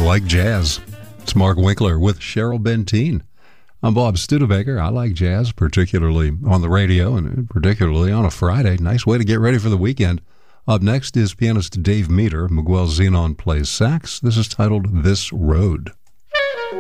like jazz. It's Mark Winkler with Cheryl Benteen. I'm Bob Studebaker. I like jazz, particularly on the radio and particularly on a Friday. Nice way to get ready for the weekend. Up next is pianist Dave Meter. Miguel Zenon plays sax. This is titled This Road.